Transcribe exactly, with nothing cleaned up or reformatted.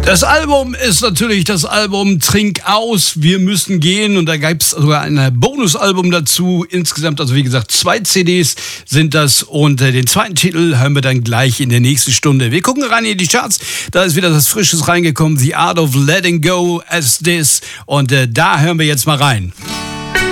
Das Album ist natürlich das Album Trink aus, wir müssen gehen, und da gab es sogar ein Bonusalbum dazu. Insgesamt, also wie gesagt, zwei C Ds sind das, und äh, den zweiten Titel hören wir dann gleich in der nächsten Stunde. Wir gucken rein in die Charts, da ist wieder das Frisches reingekommen, The Art of Letting Go as This, und äh, da hören wir jetzt mal rein.